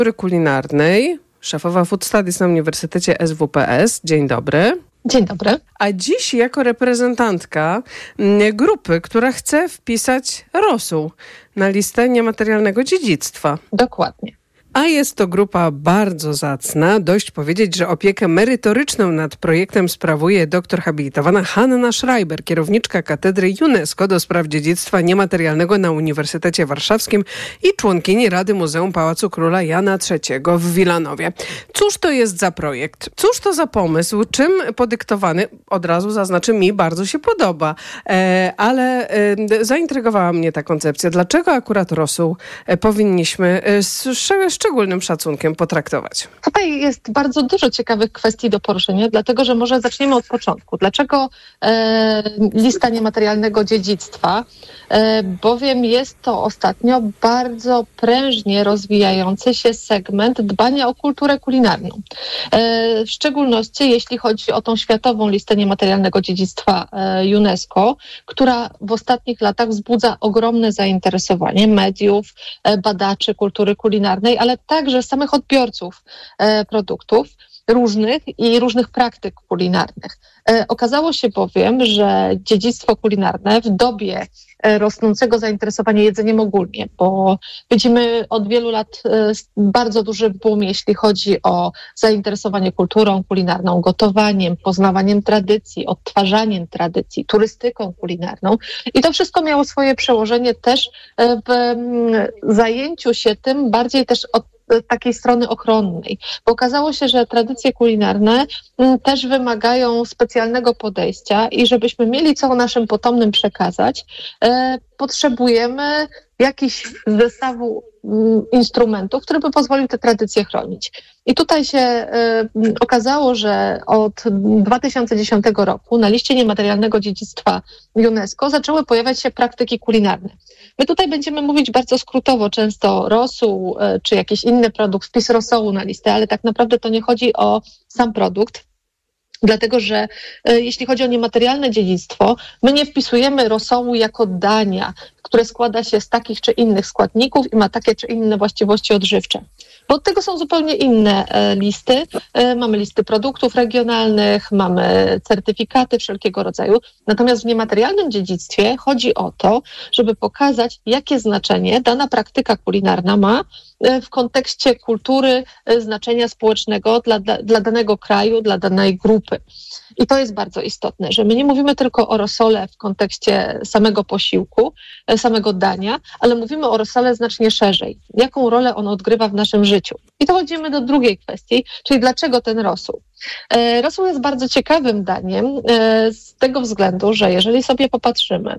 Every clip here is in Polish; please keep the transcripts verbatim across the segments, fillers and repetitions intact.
Kulinarnej, szefowa Food Studies na Uniwersytecie S W P S. Dzień dobry. Dzień dobry. A dziś jako reprezentantka grupy, która chce wpisać rosół na listę niematerialnego dziedzictwa. Dokładnie. A jest to grupa bardzo zacna. Dość powiedzieć, że opiekę merytoryczną nad projektem sprawuje doktor habilitowana Hanna Schreiber, kierowniczka Katedry UNESCO do spraw dziedzictwa niematerialnego na Uniwersytecie Warszawskim i członkini Rady Muzeum Pałacu Króla Jana trzeciego w Wilanowie. Cóż to jest za projekt? Cóż to za pomysł? Czym podyktowany? Od razu zaznaczę, mi bardzo się podoba. E, ale e, zaintrygowała mnie ta koncepcja. Dlaczego akurat rosół e, powinniśmy e, z szczególnym szacunkiem potraktować? Tutaj jest bardzo dużo ciekawych kwestii do poruszenia, dlatego że może zaczniemy od początku. Dlaczego e, lista niematerialnego dziedzictwa? E, bowiem jest to ostatnio bardzo prężnie rozwijający się segment dbania o kulturę kulinarną. E, w szczególności jeśli chodzi o tą światową listę niematerialnego dziedzictwa e, UNESCO, która w ostatnich latach wzbudza ogromne zainteresowanie mediów, e, badaczy kultury kulinarnej, ale także samych odbiorców e, produktów różnych i różnych praktyk kulinarnych. E, okazało się bowiem, że dziedzictwo kulinarne w dobie e, rosnącego zainteresowania jedzeniem ogólnie, bo widzimy od wielu lat e, bardzo duży boom, jeśli chodzi o zainteresowanie kulturą kulinarną, gotowaniem, poznawaniem tradycji, odtwarzaniem tradycji, turystyką kulinarną. I to wszystko miało swoje przełożenie też e, w m, zajęciu się tym bardziej też od takiej strony ochronnej, bo okazało się, że tradycje kulinarne m, też wymagają specjalnego podejścia i żebyśmy mieli co naszym potomnym przekazać, e, potrzebujemy jakichś zestawu m, instrumentów, który by pozwolił te tradycje chronić. I tutaj się e, okazało, że od dwa tysiące dziesiątego roku na liście niematerialnego dziedzictwa UNESCO zaczęły pojawiać się praktyki kulinarne. My tutaj będziemy mówić bardzo skrótowo, często rosół e, czy jakiś inny produkt, wpis rosołu na listę, ale tak naprawdę to nie chodzi o sam produkt. Dlatego, że e, jeśli chodzi o niematerialne dziedzictwo, my nie wpisujemy rosołu jako dania, które składa się z takich czy innych składników i ma takie czy inne właściwości odżywcze. Bo od tego są zupełnie inne e, listy. E, mamy listy produktów regionalnych, mamy certyfikaty wszelkiego rodzaju. Natomiast w niematerialnym dziedzictwie chodzi o to, żeby pokazać, jakie znaczenie dana praktyka kulinarna ma e, w kontekście kultury, e, znaczenia społecznego dla, dla, dla danego kraju, dla danej grupy. I to jest bardzo istotne, że my nie mówimy tylko o rosole w kontekście samego posiłku, samego dania, ale mówimy o rosole znacznie szerzej. Jaką rolę on odgrywa w naszym życiu? I dochodzimy do drugiej kwestii, czyli dlaczego ten rosół? E, rosół jest bardzo ciekawym daniem e, z tego względu, że jeżeli sobie popatrzymy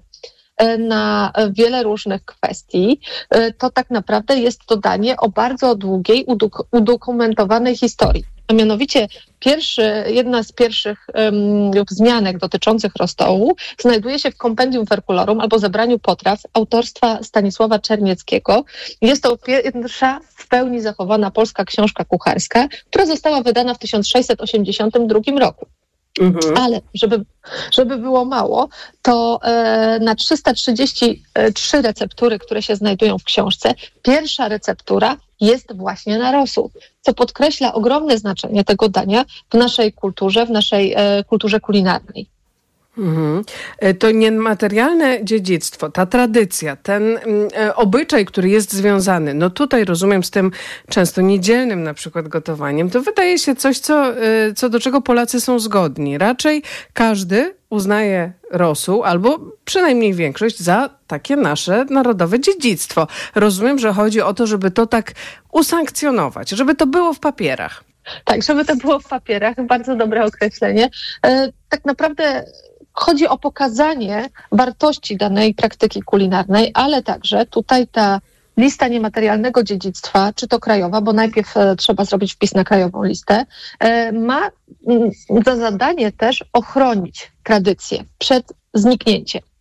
na wiele różnych kwestii, to tak naprawdę jest to danie o bardzo długiej, udok- udokumentowanej historii. A mianowicie pierwszy, jedna z pierwszych um, wzmianek dotyczących rosołu znajduje się w Compendium Ferculorum albo zebraniu potraw autorstwa Stanisława Czernieckiego. Jest to pierwsza w pełni zachowana polska książka kucharska, która została wydana w tysiąc sześćset osiemdziesiątym drugim roku. Mhm. Ale żeby, żeby było mało, to e, na trzysta trzydzieści trzy receptury, które się znajdują w książce, pierwsza receptura jest właśnie na rosół, co podkreśla ogromne znaczenie tego dania w naszej kulturze, w naszej e, kulturze kulinarnej. Mhm. To niematerialne dziedzictwo, ta tradycja, ten e, obyczaj, który jest związany, no tutaj rozumiem z tym często niedzielnym na przykład gotowaniem, to wydaje się coś, co, e, co do czego Polacy są zgodni. Raczej każdy uznaje rosół, albo przynajmniej większość, za takie nasze narodowe dziedzictwo. Rozumiem, że chodzi o to, żeby to tak usankcjonować, żeby to było w papierach. Tak, żeby to było w papierach, bardzo dobre określenie. E, tak naprawdę chodzi o pokazanie wartości danej praktyki kulinarnej, ale także tutaj ta lista niematerialnego dziedzictwa, czy to krajowa, bo najpierw e, trzeba zrobić wpis na krajową listę, e, ma m, za zadanie też ochronić tradycję przed zniknięciem.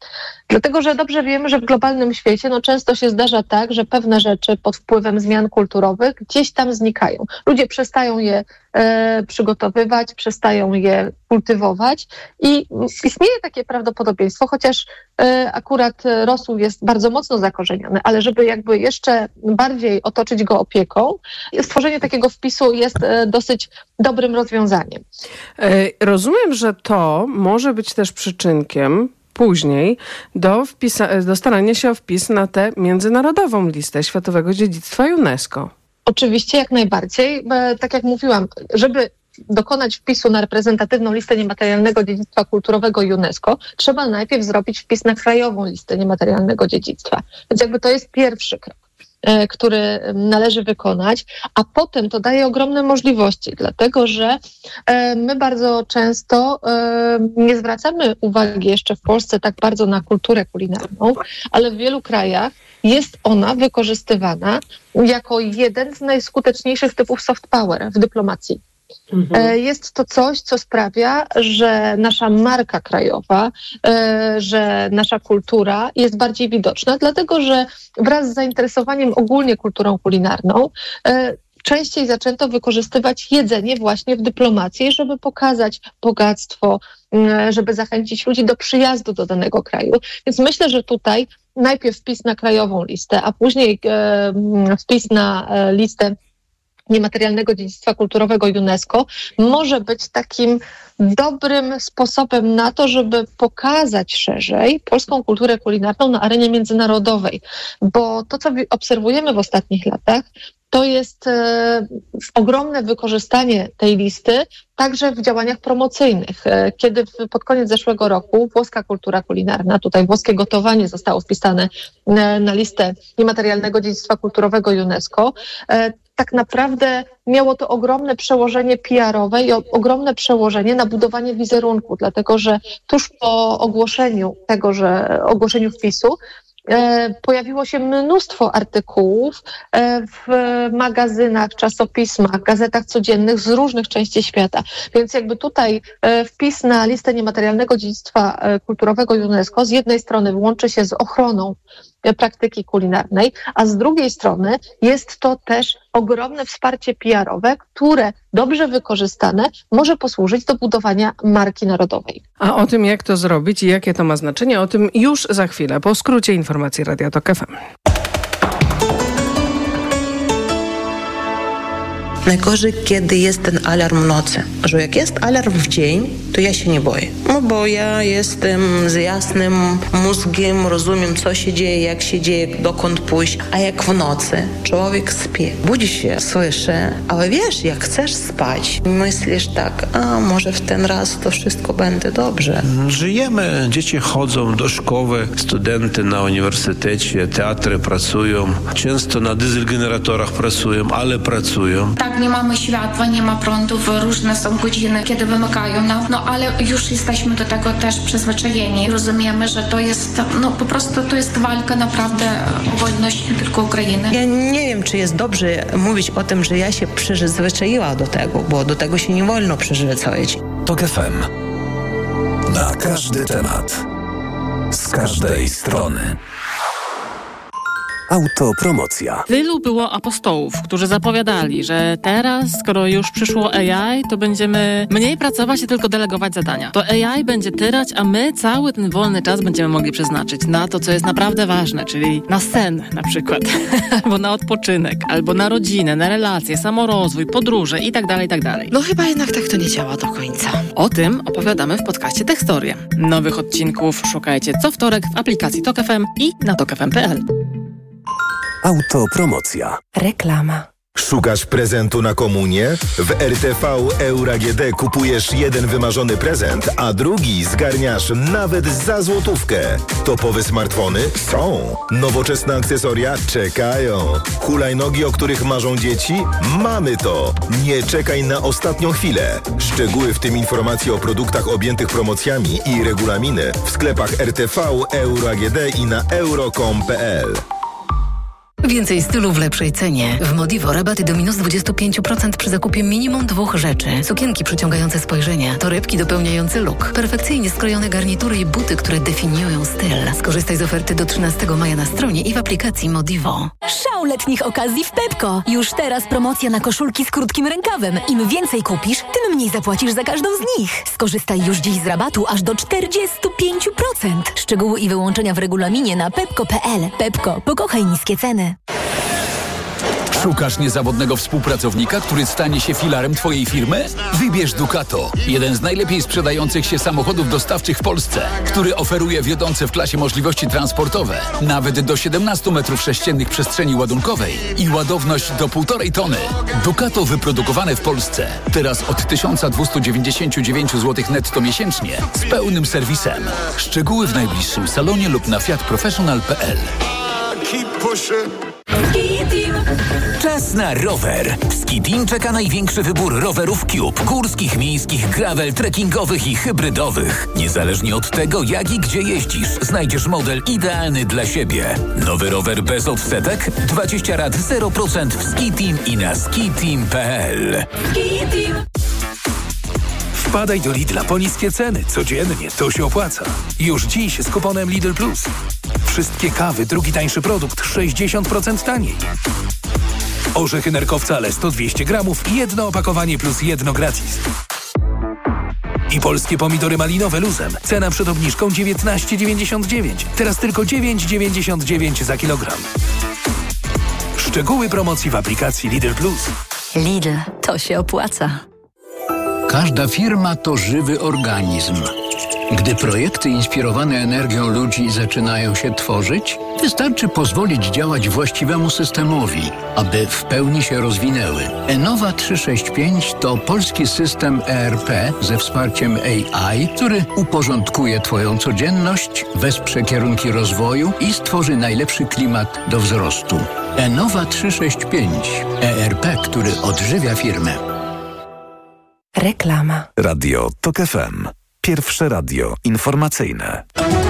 Dlatego, że dobrze wiemy, że w globalnym świecie no, często się zdarza tak, że pewne rzeczy pod wpływem zmian kulturowych gdzieś tam znikają. Ludzie przestają je e, przygotowywać, przestają je kultywować i istnieje takie prawdopodobieństwo, chociaż e, akurat rosół jest bardzo mocno zakorzeniony, ale żeby jakby jeszcze bardziej otoczyć go opieką, stworzenie takiego wpisu jest e, dosyć dobrym rozwiązaniem. E, rozumiem, że to może być też przyczynkiem później do, wpisa- do starania się o wpis na tę międzynarodową listę Światowego Dziedzictwa UNESCO. Oczywiście, jak najbardziej. Tak jak mówiłam, żeby dokonać wpisu na reprezentatywną listę niematerialnego dziedzictwa kulturowego UNESCO, trzeba najpierw zrobić wpis na krajową listę niematerialnego dziedzictwa. Więc jakby to jest pierwszy krok, który należy wykonać, a potem to daje ogromne możliwości, dlatego że my bardzo często nie zwracamy uwagi jeszcze w Polsce tak bardzo na kulturę kulinarną, ale w wielu krajach jest ona wykorzystywana jako jeden z najskuteczniejszych typów soft power w dyplomacji. Mhm. Jest to coś, co sprawia, że nasza marka krajowa, że nasza kultura jest bardziej widoczna, dlatego że wraz z zainteresowaniem ogólnie kulturą kulinarną częściej zaczęto wykorzystywać jedzenie właśnie w dyplomacji, żeby pokazać bogactwo, żeby zachęcić ludzi do przyjazdu do danego kraju. Więc myślę, że tutaj najpierw wpis na krajową listę, a później wpis na listę niematerialnego dziedzictwa kulturowego UNESCO może być takim dobrym sposobem na to, żeby pokazać szerzej polską kulturę kulinarną na arenie międzynarodowej, bo to, co obserwujemy w ostatnich latach, to jest e, ogromne wykorzystanie tej listy także w działaniach promocyjnych. E, kiedy w, pod koniec zeszłego roku włoska kultura kulinarna, tutaj włoskie gotowanie zostało wpisane e, na listę niematerialnego dziedzictwa kulturowego UNESCO, e, tak naprawdę miało to ogromne przełożenie P R-owe i o, ogromne przełożenie na budowanie wizerunku, dlatego że tuż po ogłoszeniu tego, że ogłoszeniu wpisu E, pojawiło się mnóstwo artykułów e, w magazynach, czasopismach, gazetach codziennych z różnych części świata. Więc jakby tutaj e, wpis na listę niematerialnego dziedzictwa e, kulturowego UNESCO z jednej strony łączy się z ochroną e, praktyki kulinarnej, a z drugiej strony jest to też ogromne wsparcie P R-owe, które dobrze wykorzystane może posłużyć do budowania marki narodowej. A o tym, jak to zrobić i jakie to ma znaczenie, o tym już za chwilę, po skrócie informacji Radia Tok F M. Najgorzej, kiedy jest ten alarm w nocy. Że jak jest alarm w dzień, to ja się nie boję. No bo ja jestem z jasnym mózgiem, rozumiem, co się dzieje, jak się dzieje, dokąd pójść. A jak w nocy człowiek śpi, budzi się, słyszy, ale wiesz, jak chcesz spać, myślisz tak, a może w ten raz to wszystko będzie dobrze. Żyjemy, dzieci chodzą do szkoły, studenty na uniwersytecie, teatry pracują, często na dieselgeneratorach pracują, ale pracują. Tak, nie mamy światła, nie ma prądów, różne są godziny, kiedy wymykają nam, no ale już jesteśmy do tego też przyzwyczajeni. Rozumiemy, że to jest, no po prostu to jest walka naprawdę o wolność nie tylko Ukrainy. Ja nie wiem, czy jest dobrze mówić o tym, że ja się przyzwyczaiła do tego, bo do tego się nie wolno przyzwyczaić. Tok F M. Na każdy temat. Z każdej strony. Autopromocja. Wielu było apostołów, którzy zapowiadali, że teraz, skoro już przyszło A I, to będziemy mniej pracować i tylko delegować zadania. To A I będzie tyrać, a my cały ten wolny czas będziemy mogli przeznaczyć na to, co jest naprawdę ważne, czyli na sen na przykład, albo na odpoczynek, albo na rodzinę, na relacje, samorozwój, podróże i tak dalej, i tak dalej. No chyba jednak tak to nie działa do końca. O tym opowiadamy w podcaście Tekstorie. Nowych odcinków szukajcie co wtorek w aplikacji Tok F M i na tok f m kropka p l. Autopromocja. Reklama. Szukasz prezentu na komunię? W R T V Euro A G D kupujesz jeden wymarzony prezent, a drugi zgarniasz nawet za złotówkę. Topowe smartfony? Są. Nowoczesne akcesoria? Czekają. Hulajnogi, o których marzą dzieci? Mamy to. Nie czekaj na ostatnią chwilę. Szczegóły, w tym informacje o produktach objętych promocjami i regulaminy w sklepach R T V Euro A G D i na euro kropka com kropka p l. Więcej stylu w lepszej cenie. W Modivo rabaty do minus dwadzieścia pięć procent przy zakupie minimum dwóch rzeczy. Sukienki przyciągające spojrzenie, torebki dopełniające look, perfekcyjnie skrojone garnitury i buty, które definiują styl. Skorzystaj z oferty do trzynastego maja na stronie i w aplikacji Modivo. Szał letnich okazji w Pepco. Już teraz promocja na koszulki z krótkim rękawem. Im więcej kupisz, tym mniej zapłacisz za każdą z nich. Skorzystaj już dziś z rabatu aż do czterdzieści pięć procent. Szczegóły i wyłączenia w regulaminie na pepco kropka p l. Pepco. Pokochaj niskie ceny. Szukasz niezawodnego współpracownika, który stanie się filarem Twojej firmy? Wybierz Ducato, jeden z najlepiej sprzedających się samochodów dostawczych w Polsce, który oferuje wiodące w klasie możliwości transportowe, nawet do siedemnaście metrów sześciennych przestrzeni ładunkowej i ładowność do półtorej tony. Ducato wyprodukowane w Polsce. Teraz od tysiąc dwieście dziewięćdziesiąt dziewięć złotych netto miesięcznie z pełnym serwisem. Szczegóły w najbliższym salonie lub na fiat professional kropka p l. Czas na rower. W Ski Team czeka największy wybór rowerów Cube. Górskich, miejskich, gravel, trekkingowych i hybrydowych. Niezależnie od tego, jak i gdzie jeździsz, znajdziesz model idealny dla siebie. Nowy rower bez odsetek? dwadzieścia rat zero procent w Ski Team i na ski team kropka p l. Ski Team. Wpadaj do Lidla po niskie ceny. Codziennie to się opłaca. Już dziś z kuponem Lidl Plus. Wszystkie kawy, drugi tańszy produkt, sześćdziesiąt procent taniej. Orzechy nerkowcale sto dwieście gramów, jedno opakowanie plus jedno gratis. I polskie pomidory malinowe luzem. Cena przed obniżką dziewiętnaście dziewięćdziesiąt dziewięć. Teraz tylko dziewięć dziewięćdziesiąt dziewięć za kilogram. Szczegóły promocji w aplikacji Lidl Plus. Lidl, to się opłaca. Każda firma to żywy organizm. Gdy projekty inspirowane energią ludzi zaczynają się tworzyć, wystarczy pozwolić działać właściwemu systemowi, aby w pełni się rozwinęły. Enova trzysta sześćdziesiąt pięć to polski system E R P ze wsparciem A I, który uporządkuje Twoją codzienność, wesprze kierunki rozwoju i stworzy najlepszy klimat do wzrostu. Enova trzysta sześćdziesiąt pięć. E R P, który odżywia firmę. Reklama. Radio Tok F M. Pierwsze radio informacyjne.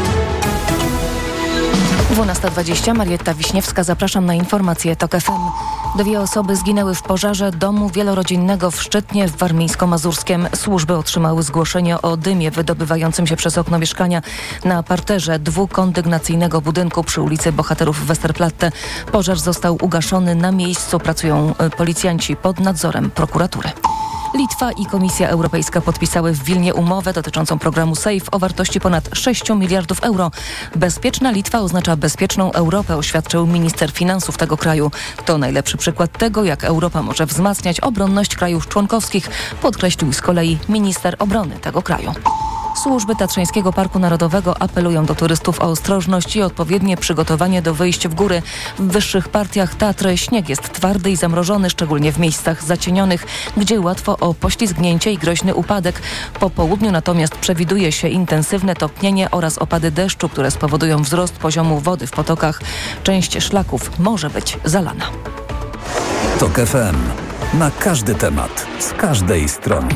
dwunasta dwadzieścia. Marietta Wiśniewska. Zapraszam na informacje Tok F M. Dwie osoby zginęły w pożarze domu wielorodzinnego w Szczytnie w Warmińsko-Mazurskiem. Służby otrzymały zgłoszenie o dymie wydobywającym się przez okno mieszkania na parterze dwukondygnacyjnego budynku przy ulicy Bohaterów Westerplatte. Pożar został ugaszony. Na miejscu pracują policjanci pod nadzorem prokuratury. Litwa i Komisja Europejska podpisały w Wilnie umowę dotyczącą programu SAFE o wartości ponad sześć miliardów euro. Bezpieczna Litwa oznacza bezpieczną Europę, oświadczył minister finansów tego kraju. To najlepszy przykład tego, jak Europa może wzmacniać obronność krajów członkowskich, podkreślił z kolei minister obrony tego kraju. Służby Tatrzańskiego Parku Narodowego apelują do turystów o ostrożność i odpowiednie przygotowanie do wyjść w góry. W wyższych partiach Tatry śnieg jest twardy i zamrożony, szczególnie w miejscach zacienionych, gdzie łatwo o poślizgnięcie i groźny upadek. Po południu natomiast przewiduje się intensywne topnienie oraz opady deszczu, które spowodują wzrost poziomu wody w potokach. Część szlaków może być zalana. Tok F M. Na każdy temat, z każdej strony.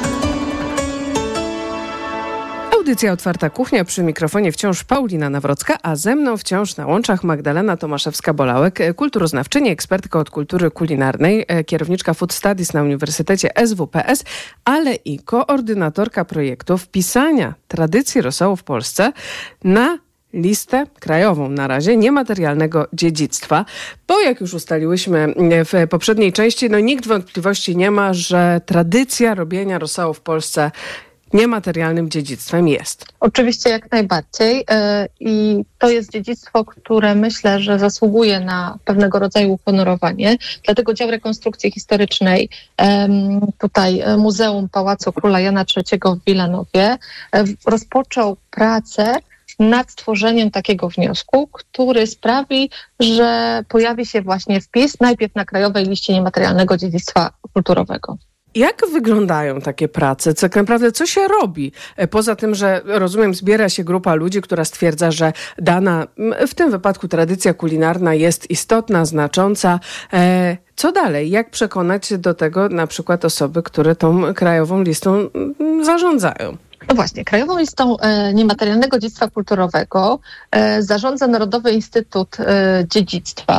Audycja Otwarta Kuchnia, przy mikrofonie wciąż Paulina Nawrocka, a ze mną wciąż na łączach Magdalena Tomaszewska-Bolałek, kulturoznawczyni, ekspertka od kultury kulinarnej, kierowniczka Food Studies na Uniwersytecie S W P S, ale i koordynatorka projektu wpisania tradycji rosołu w Polsce na listę krajową na razie niematerialnego dziedzictwa, bo jak już ustaliłyśmy w poprzedniej części, no nikt wątpliwości nie ma, że tradycja robienia rosołu w Polsce niematerialnym dziedzictwem jest. Oczywiście jak najbardziej i to jest dziedzictwo, które myślę, że zasługuje na pewnego rodzaju uhonorowanie. Dlatego dział rekonstrukcji historycznej, tutaj Muzeum Pałacu Króla Jana trzeciego w Wilanowie rozpoczął pracę nad stworzeniem takiego wniosku, który sprawi, że pojawi się właśnie wpis najpierw na Krajowej Liście Niematerialnego Dziedzictwa Kulturowego. Jak wyglądają takie prace? Tak naprawdę co się robi? Poza tym, że rozumiem, zbiera się grupa ludzi, która stwierdza, że dana, w tym wypadku tradycja kulinarna jest istotna, znacząca. Co dalej? Jak przekonać do tego na przykład osoby, które tą krajową listą zarządzają? No właśnie, Krajową Listą e, Niematerialnego Dziedzictwa Kulturowego e, zarządza Narodowy Instytut e, Dziedzictwa.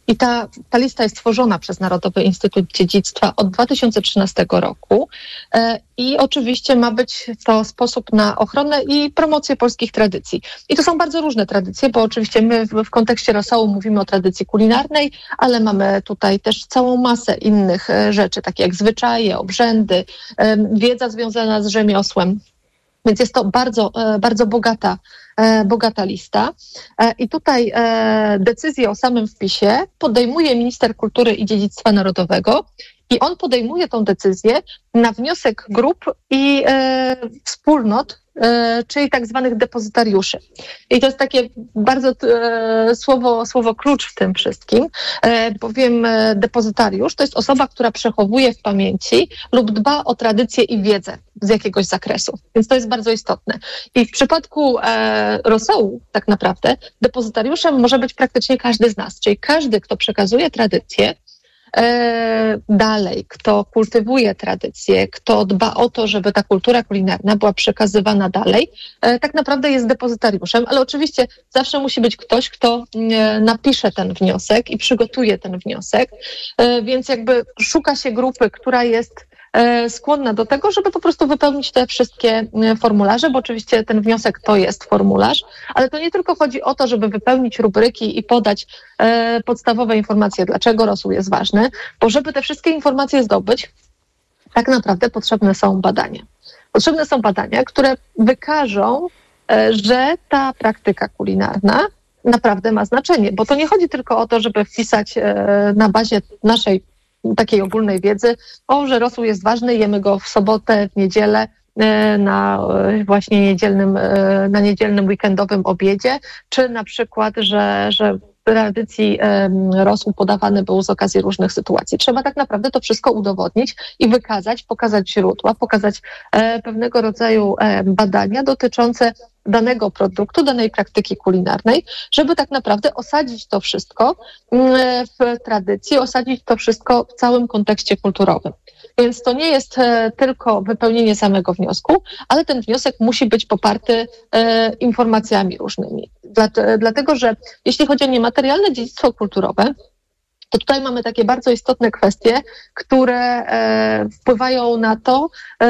I ta, ta lista jest tworzona przez Narodowy Instytut Dziedzictwa od dwa tysiące trzynastego roku e, i oczywiście ma być to sposób na ochronę i promocję polskich tradycji. I to są bardzo różne tradycje, bo oczywiście my w, w kontekście rosołu mówimy o tradycji kulinarnej, ale mamy tutaj też całą masę innych e, rzeczy, takie jak zwyczaje, obrzędy, e, wiedza związana z rzemiosłem. Więc jest to bardzo, bardzo bogata, bogata lista. I tutaj decyzję o samym wpisie podejmuje minister kultury i dziedzictwa narodowego i on podejmuje tą decyzję na wniosek grup i wspólnot, czyli tak zwanych depozytariuszy. I to jest takie bardzo e, słowo, słowo klucz w tym wszystkim, e, bowiem depozytariusz to jest osoba, która przechowuje w pamięci lub dba o tradycję i wiedzę z jakiegoś zakresu. Więc to jest bardzo istotne. I w przypadku e, rosołu tak naprawdę depozytariuszem może być praktycznie każdy z nas, czyli każdy, kto przekazuje tradycję, dalej, kto kultywuje tradycję, kto dba o to, żeby ta kultura kulinarna była przekazywana dalej, tak naprawdę jest depozytariuszem, ale oczywiście zawsze musi być ktoś, kto napisze ten wniosek i przygotuje ten wniosek, więc jakby szuka się grupy, która jest skłonna do tego, żeby po prostu wypełnić te wszystkie formularze, bo oczywiście ten wniosek to jest formularz, ale to nie tylko chodzi o to, żeby wypełnić rubryki i podać e, podstawowe informacje, dlaczego rosół jest ważny, bo żeby te wszystkie informacje zdobyć, tak naprawdę potrzebne są badania. Potrzebne są badania, które wykażą, e, że ta praktyka kulinarna naprawdę ma znaczenie, bo to nie chodzi tylko o to, żeby wpisać e, na bazie naszej takiej ogólnej wiedzy, o, że rosół jest ważny, jemy go w sobotę, w niedzielę, na właśnie niedzielnym, na niedzielnym weekendowym obiedzie, czy na przykład, że, że w tradycji rosół podawany był z okazji różnych sytuacji. Trzeba tak naprawdę to wszystko udowodnić i wykazać, pokazać źródła, pokazać pewnego rodzaju badania dotyczące danego produktu, danej praktyki kulinarnej, żeby tak naprawdę osadzić to wszystko w tradycji, osadzić to wszystko w całym kontekście kulturowym. Więc to nie jest tylko wypełnienie samego wniosku, ale ten wniosek musi być poparty informacjami różnymi. Dlatego, że jeśli chodzi o niematerialne dziedzictwo kulturowe, to tutaj mamy takie bardzo istotne kwestie, które wpływają na to,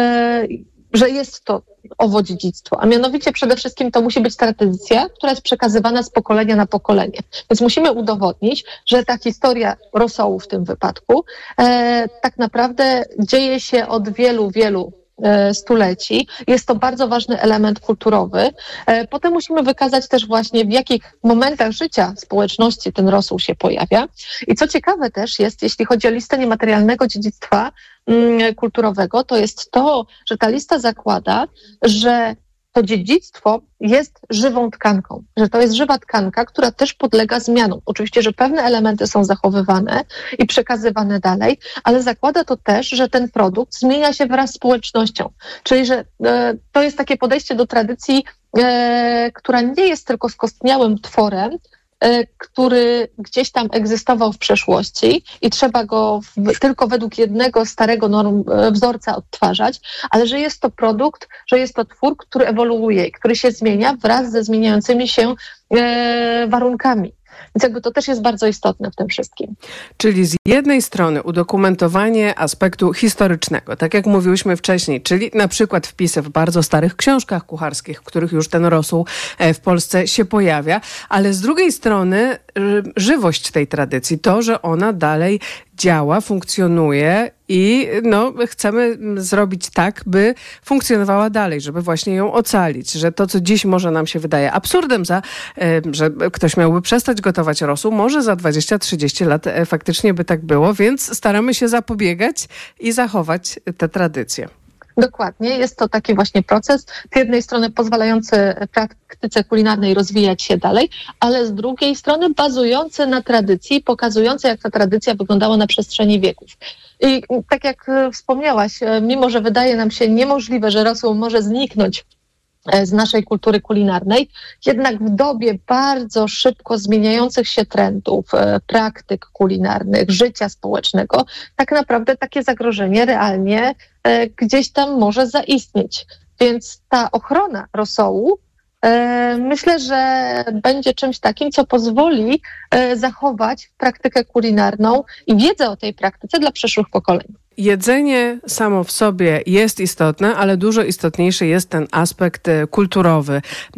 że jest to owo dziedzictwo, a mianowicie przede wszystkim to musi być tradycja, która jest przekazywana z pokolenia na pokolenie. Więc musimy udowodnić, że ta historia rosołu w tym wypadku e, tak naprawdę dzieje się od wielu, wielu e, stuleci. Jest to bardzo ważny element kulturowy. E, potem musimy wykazać też właśnie, w jakich momentach życia społeczności ten rosół się pojawia. I co ciekawe też jest, jeśli chodzi o listę niematerialnego dziedzictwa kulturowego, to jest to, że ta lista zakłada, że to dziedzictwo jest żywą tkanką, że to jest żywa tkanka, która też podlega zmianom. Oczywiście, że pewne elementy są zachowywane i przekazywane dalej, ale zakłada to też, że ten produkt zmienia się wraz z społecznością. Czyli, że e, to jest takie podejście do tradycji, e, która nie jest tylko skostniałym tworem, który gdzieś tam egzystował w przeszłości i trzeba go w, tylko według jednego starego norm, wzorca odtwarzać, ale że jest to produkt, że jest to twór, który ewoluuje i który się zmienia wraz ze zmieniającymi się e, warunkami. Więc jakby to też jest bardzo istotne w tym wszystkim. Czyli z jednej strony udokumentowanie aspektu historycznego, tak jak mówiłyśmy wcześniej, czyli na przykład wpisy w bardzo starych książkach kucharskich, w których już ten rosół w Polsce się pojawia, ale z drugiej strony żywość tej tradycji, to, że ona dalej działa, funkcjonuje i no, chcemy zrobić tak, by funkcjonowała dalej, żeby właśnie ją ocalić, że to, co dziś może nam się wydaje absurdem, za, że ktoś miałby przestać gotować rosół, może za dwadzieścia trzydzieści lat faktycznie by tak było, więc staramy się zapobiegać i zachować te tradycje. Dokładnie, jest to taki właśnie proces, z jednej strony pozwalający praktyce kulinarnej rozwijać się dalej, ale z drugiej strony bazujący na tradycji, pokazujący, jak ta tradycja wyglądała na przestrzeni wieków. I tak jak wspomniałaś, mimo że wydaje nam się niemożliwe, że rosół może zniknąć z naszej kultury kulinarnej, jednak w dobie bardzo szybko zmieniających się trendów, praktyk kulinarnych, życia społecznego, tak naprawdę takie zagrożenie realnie gdzieś tam może zaistnieć. Więc ta ochrona rosołu myślę, że będzie czymś takim, co pozwoli zachować praktykę kulinarną i wiedzę o tej praktyce dla przyszłych pokoleń. Jedzenie samo w sobie jest istotne, ale dużo istotniejszy jest ten aspekt kulturowy,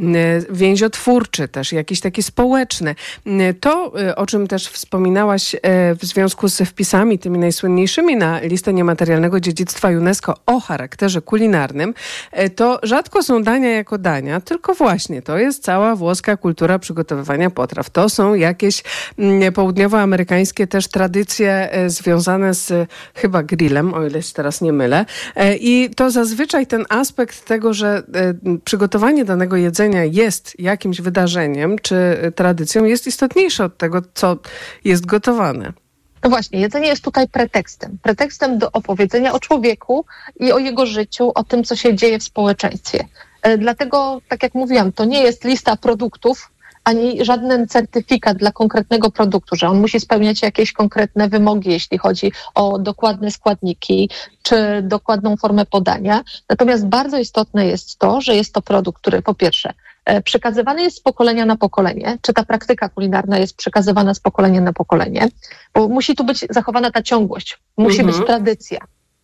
więziotwórczy też, jakiś taki społeczny. To, o czym też wspominałaś w związku z wpisami, tymi najsłynniejszymi na listę niematerialnego dziedzictwa UNESCO o charakterze kulinarnym, to rzadko są dania jako dania, tylko właśnie to jest cała włoska kultura przygotowywania potraw. To są jakieś południowoamerykańskie też tradycje związane z chyba grillem, o ile się teraz nie mylę. I to zazwyczaj ten aspekt tego, że przygotowanie danego jedzenia jest jakimś wydarzeniem czy tradycją, jest istotniejsze od tego, co jest gotowane. No właśnie, jedzenie jest tutaj pretekstem. Pretekstem do opowiedzenia o człowieku i o jego życiu, o tym, co się dzieje w społeczeństwie. Dlatego, tak jak mówiłam, to nie jest lista produktów, ani żaden certyfikat dla konkretnego produktu, że on musi spełniać jakieś konkretne wymogi, jeśli chodzi o dokładne składniki czy dokładną formę podania. Natomiast bardzo istotne jest to, że jest to produkt, który po pierwsze przekazywany jest z pokolenia na pokolenie, czy ta praktyka kulinarna jest przekazywana z pokolenia na pokolenie, bo musi tu być zachowana ta ciągłość, musi mhm. być tradycja.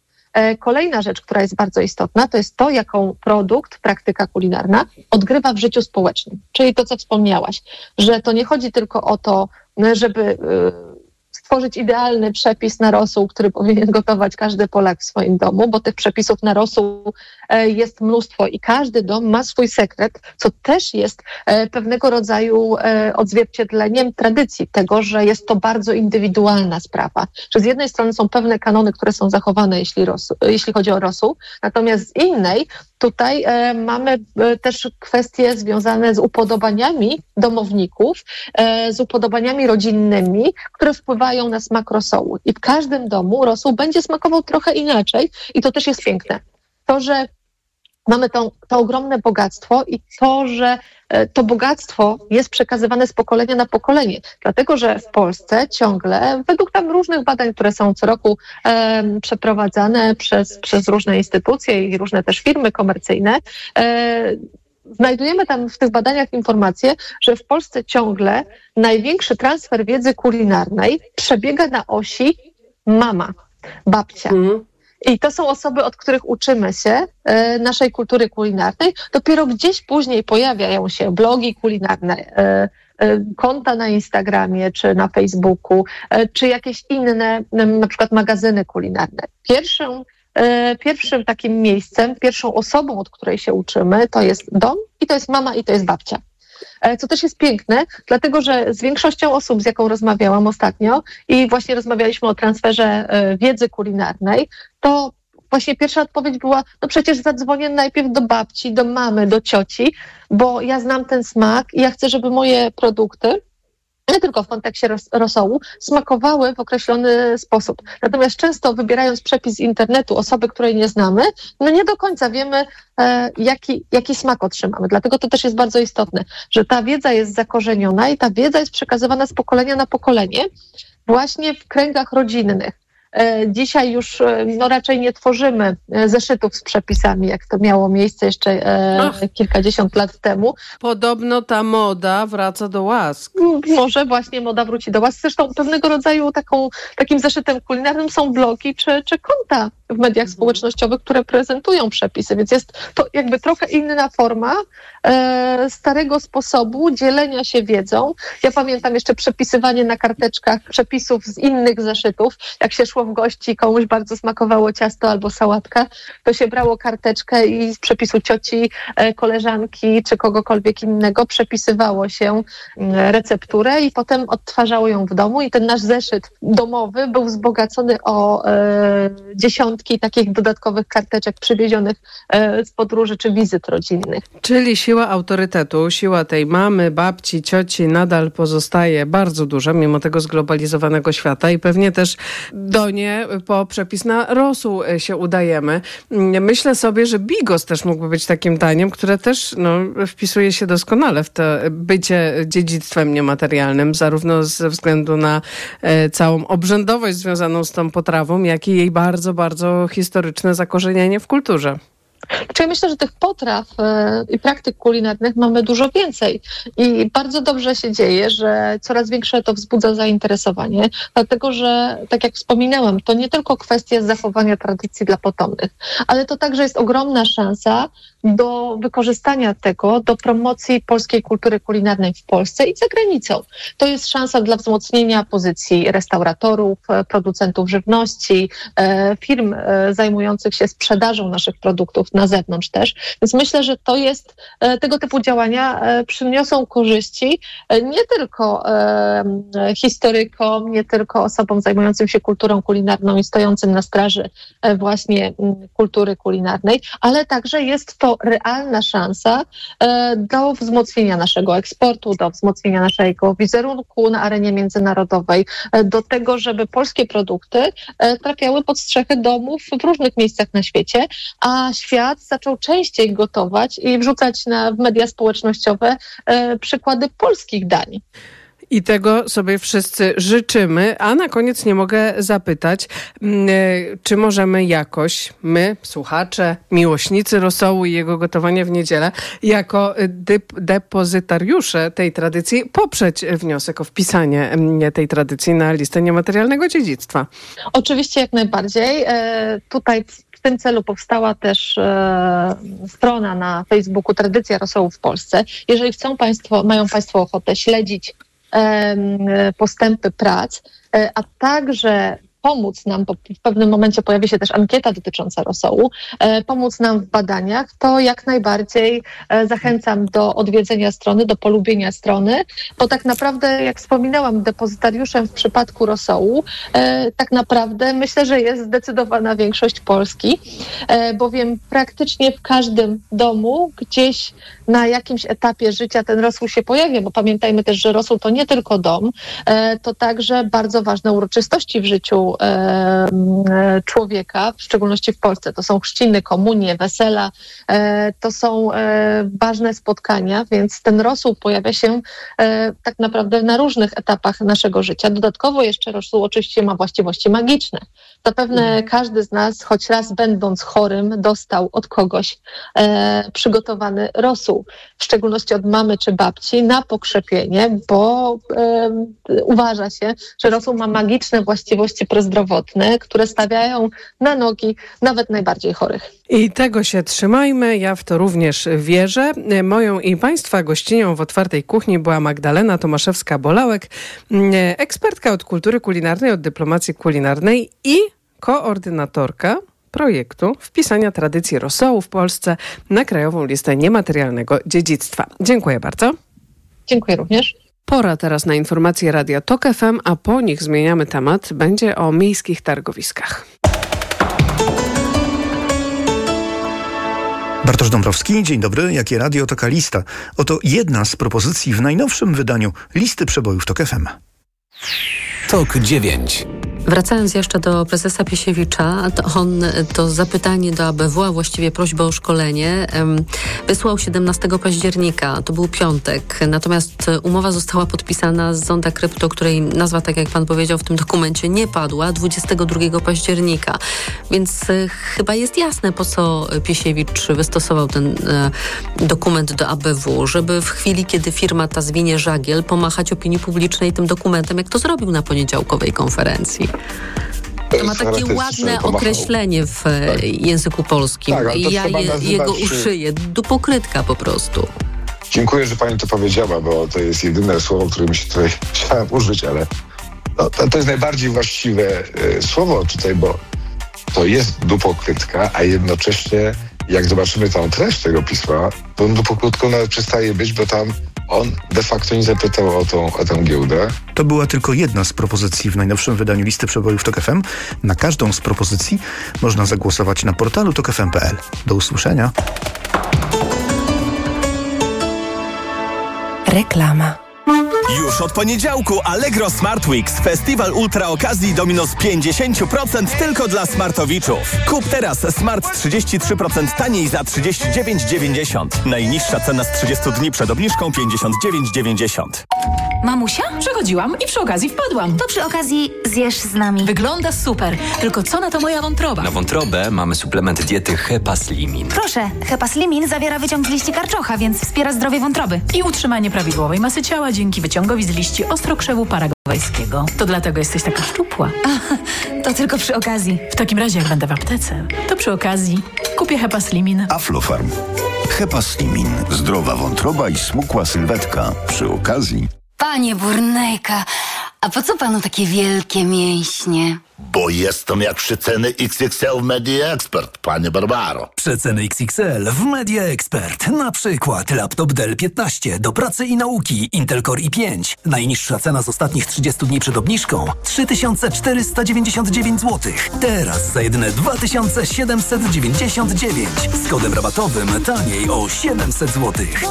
Kolejna rzecz, która jest bardzo istotna, to jest to, jaką produkt, praktyka kulinarna odgrywa w życiu społecznym. Czyli to, co wspomniałaś, że to nie chodzi tylko o to, żeby stworzyć idealny przepis na rosół, który powinien gotować każdy Polak w swoim domu, bo tych przepisów na rosół jest mnóstwo i każdy dom ma swój sekret, co też jest pewnego rodzaju odzwierciedleniem tradycji tego, że jest to bardzo indywidualna sprawa. Że z jednej strony są pewne kanony, które są zachowane, jeśli, rosół, jeśli chodzi o rosół, natomiast z innej tutaj e, mamy e, też kwestie związane z upodobaniami domowników, e, z upodobaniami rodzinnymi, które wpływają na smak rosołu. I w każdym domu rosół będzie smakował trochę inaczej i to też jest piękne. To, że mamy to, to ogromne bogactwo i to, że e, to bogactwo jest przekazywane z pokolenia na pokolenie. Dlatego, że w Polsce ciągle, według tam różnych badań, które są co roku e, przeprowadzane przez, przez różne instytucje i różne też firmy komercyjne, e, znajdujemy tam w tych badaniach informacje, że w Polsce ciągle największy transfer wiedzy kulinarnej przebiega na osi mama, babcia. Mm. I to są osoby, od których uczymy się e, naszej kultury kulinarnej. Dopiero gdzieś później pojawiają się blogi kulinarne, e, e, konta na Instagramie czy na Facebooku, e, czy jakieś inne, na przykład magazyny kulinarne. Pierwszym, e, pierwszym takim miejscem, pierwszą osobą, od której się uczymy, to jest dom i to jest mama i to jest babcia. Co też jest piękne, dlatego że z większością osób, z jaką rozmawiałam ostatnio i właśnie rozmawialiśmy o transferze wiedzy kulinarnej, to właśnie pierwsza odpowiedź była, no przecież zadzwonię najpierw do babci, do mamy, do cioci, bo ja znam ten smak i ja chcę, żeby moje produkty, nie tylko w kontekście ros- rosołu, smakowały w określony sposób. Natomiast często wybierając przepis z internetu osoby, której nie znamy, no nie do końca wiemy, e, jaki, jaki smak otrzymamy. Dlatego to też jest bardzo istotne, że ta wiedza jest zakorzeniona i ta wiedza jest przekazywana z pokolenia na pokolenie właśnie w kręgach rodzinnych. Dzisiaj już no, raczej nie tworzymy zeszytów z przepisami, jak to miało miejsce jeszcze e, kilkadziesiąt lat temu. Podobno ta moda wraca do łask. Może właśnie moda wróci do łask. Zresztą pewnego rodzaju taką, takim zeszytem kulinarnym są blogi czy, czy konta w mediach społecznościowych, które prezentują przepisy, więc jest to jakby trochę inna forma e, starego sposobu dzielenia się wiedzą. Ja pamiętam jeszcze przepisywanie na karteczkach przepisów z innych zeszytów. Jak się szło w gości, komuś bardzo smakowało ciasto albo sałatka, to się brało karteczkę i z przepisu cioci, e, koleżanki czy kogokolwiek innego przepisywało się e, recepturę i potem odtwarzało ją w domu i ten nasz zeszyt domowy był wzbogacony o e, dziesiątki takich dodatkowych karteczek przywiezionych e, z podróży czy wizyt rodzinnych. Czyli siła autorytetu, siła tej mamy, babci, cioci nadal pozostaje bardzo duża, mimo tego zglobalizowanego świata i pewnie też do niej po przepis na rosół się udajemy. Myślę sobie, że bigos też mógłby być takim daniem, które też no, wpisuje się doskonale w to bycie dziedzictwem niematerialnym, zarówno ze względu na e, całą obrzędowość związaną z tą potrawą, jak i jej bardzo, bardzo historyczne zakorzenienie w kulturze. Znaczy ja myślę, że tych potraw e, i praktyk kulinarnych mamy dużo więcej i bardzo dobrze się dzieje, że coraz większe to wzbudza zainteresowanie, dlatego że, tak jak wspominałam, to nie tylko kwestia zachowania tradycji dla potomnych, ale to także jest ogromna szansa do wykorzystania tego, do promocji polskiej kultury kulinarnej w Polsce i za granicą. To jest szansa dla wzmocnienia pozycji restauratorów, producentów żywności, e, firm e, zajmujących się sprzedażą naszych produktów na zewnątrz też. Więc myślę, że to jest, e, tego typu działania e, przyniosą korzyści e, nie tylko e, historykom, nie tylko osobom zajmującym się kulturą kulinarną i stojącym na straży e, właśnie m, kultury kulinarnej, ale także jest to realna szansa e, do wzmocnienia naszego eksportu, do wzmocnienia naszego wizerunku na arenie międzynarodowej, e, do tego, żeby polskie produkty e, trafiały pod strzechy domów w różnych miejscach na świecie, a świat zaczął częściej gotować i wrzucać na, w media społecznościowe e, przykłady polskich dań. I tego sobie wszyscy życzymy. A na koniec nie mogę zapytać, czy możemy jakoś, my, słuchacze, miłośnicy rosołu i jego gotowania w niedzielę, jako dyp- depozytariusze tej tradycji poprzeć wniosek o wpisanie tej tradycji na listę niematerialnego dziedzictwa. Oczywiście jak najbardziej. E, tutaj w tym celu powstała też e, strona na Facebooku Tradycja Rosołu w Polsce. Jeżeli chcą Państwo, mają Państwo ochotę śledzić postępy prac, a także pomóc nam, bo w pewnym momencie pojawi się też ankieta dotycząca rosołu, pomóc nam w badaniach, to jak najbardziej zachęcam do odwiedzenia strony, do polubienia strony, bo tak naprawdę, jak wspominałam, depozytariuszem w przypadku rosołu, tak naprawdę myślę, że jest zdecydowana większość Polski, bowiem praktycznie w każdym domu gdzieś na jakimś etapie życia ten rosół się pojawia, bo pamiętajmy też, że rosół to nie tylko dom, to także bardzo ważne uroczystości w życiu człowieka, w szczególności w Polsce. To są chrzciny, komunie, wesela, to są ważne spotkania, więc ten rosół pojawia się tak naprawdę na różnych etapach naszego życia. Dodatkowo jeszcze rosół oczywiście ma właściwości magiczne. Zapewne mhm. każdy z nas, choć raz będąc chorym, dostał od kogoś przygotowany rosół, w szczególności od mamy czy babci, na pokrzepienie, bo uważa się, że rosół ma magiczne właściwości prozdrowotne, które stawiają na nogi nawet najbardziej chorych. I tego się trzymajmy, ja w to również wierzę. Moją i Państwa gościnią w Otwartej Kuchni była Magdalena Tomaszewska-Bolałek, ekspertka od kultury kulinarnej, od dyplomacji kulinarnej i koordynatorka projektu wpisania tradycji rosołu w Polsce na krajową listę niematerialnego dziedzictwa. Dziękuję bardzo. Dziękuję również. Pora teraz na informacje Radia Tok F M, a po nich zmieniamy temat. Będzie o miejskich targowiskach. Bartosz Dąbrowski, dzień dobry. Jakie radio, taka lista? Oto jedna z propozycji w najnowszym wydaniu listy przebojów Tok F M. Tok dziewięć. Wracając jeszcze do prezesa Piesiewicza, to on to zapytanie do A B W, a właściwie prośbę o szkolenie, wysłał siedemnastego października, to był piątek. Natomiast umowa została podpisana z Zonda Krypto, której nazwa, tak jak pan powiedział, w tym dokumencie nie padła, dwudziestego drugiego października. Więc chyba jest jasne, po co Piesiewicz wystosował ten dokument do A B W, żeby w chwili, kiedy firma ta zwinie żagiel, pomachać opinii publicznej tym dokumentem, jak to zrobił na poniedziałkowej konferencji. To ma takie ładne określenie w tak. języku polskim. Tak, I ja je, nazywać... jego uszyję. Dupokrytka po prostu. Dziękuję, że pani to powiedziała, bo to jest jedyne słowo, które się tutaj chciałem użyć, ale no, to, to jest najbardziej właściwe y, słowo tutaj, bo to jest dupokrytka, a jednocześnie jak zobaczymy tą treść tego pisma, to dupokrytką nawet przestaje być, bo tam on de facto nie zapytał o tą, o tę giełdę. To była tylko jedna z propozycji w najnowszym wydaniu listy przebojów Tok F M. Na każdą z propozycji można zagłosować na portalu tok f m kropka p l. Do usłyszenia. Reklama. Już od poniedziałku Allegro Smart Weeks. Festiwal ultra okazji do minus pięćdziesiąt procent tylko dla smartowiczów. Kup teraz Smart trzydzieści trzy procent taniej za trzydzieści dziewięć dziewięćdziesiąt. Najniższa cena z trzydziestu dni przed obniżką pięćdziesiąt dziewięć dziewięćdziesiąt. Mamusia? Przechodziłam i przy okazji wpadłam. To przy okazji zjesz z nami. Wygląda super. Tylko co na to moja wątroba? Na wątrobę mamy suplement diety Hepaslimin. Proszę, Hepaslimin zawiera wyciąg z liści karczocha, więc wspiera zdrowie wątroby. I utrzymanie prawidłowej masy ciała dzięki wyciągowi z liści ostrokrzewu paragwajskiego. To dlatego jesteś taka szczupła. A, to tylko przy okazji. W takim razie, jak będę w aptece, to przy okazji kupię Hepaslimin. Aflofarm. Hepaslimin. Zdrowa wątroba i smukła sylwetka. Przy okazji... Panie Burnejka, a po co panu takie wielkie mięśnie? Bo jestem jak przeceny X X L w Media Expert, panie Barbaro. Przeceny X X L w Media Expert. Na przykład laptop Dell piętnaście do pracy i nauki Intel Core i pięć. Najniższa cena z ostatnich trzydziestu dni przed obniżką trzy tysiące czterysta dziewięćdziesiąt dziewięć złotych. Teraz za jedyne dwa tysiące siedemset dziewięćdziesiąt dziewięć. Z kodem rabatowym taniej o siedemset złotych.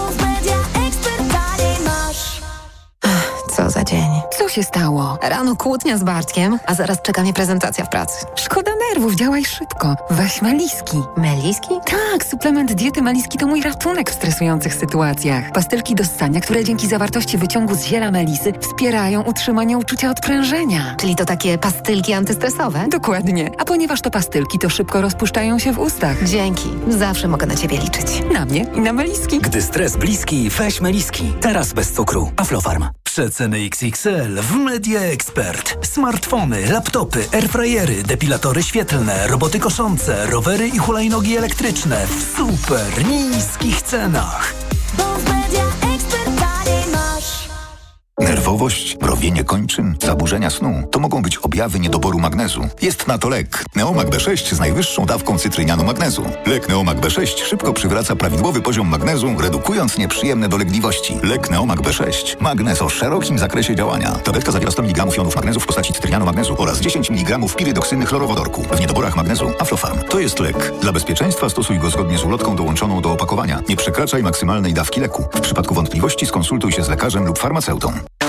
Co za dzień. Co się stało? Rano kłótnia z Bartkiem, a zaraz czeka mnie prezentacja w pracy. Szkoda nerwów, działaj szybko. Weź Meliski. Meliski? Tak, suplement diety Meliski to mój ratunek w stresujących sytuacjach. Pastylki do ssania, które dzięki zawartości wyciągu z ziela melisy wspierają utrzymanie uczucia odprężenia. Czyli to takie pastylki antystresowe? Dokładnie. A ponieważ to pastylki, to szybko rozpuszczają się w ustach. Dzięki. Zawsze mogę na ciebie liczyć. Na mnie i na Meliski. Gdy stres bliski, weź Meliski. Teraz bez cukru. Aflofarm. Przeceny X X L w Media Expert. Smartfony, laptopy, airfryery, depilatory świetlne, roboty koszące, rowery i hulajnogi elektryczne w super niskich cenach. Nerwowość, mrowienie kończyn, zaburzenia snu to mogą być objawy niedoboru magnezu. Jest na to lek. Neomag B sześć z najwyższą dawką cytrynianu magnezu. Lek Neomag B sześć szybko przywraca prawidłowy poziom magnezu, redukując nieprzyjemne dolegliwości. Lek Neomag B sześć. Magnez o szerokim zakresie działania. Tabletka zawiera sto miligramów jonów magnezu w postaci cytrynianu magnezu oraz dziesięć miligramów pirydoksyny chlorowodorku. W niedoborach magnezu Aflofarm. To jest lek. Dla bezpieczeństwa stosuj go zgodnie z ulotką dołączoną do opakowania. Nie przekraczaj maksymalnej dawki leku. W przypadku wątpliwości skonsultuj się z lekarzem lub farmaceutą.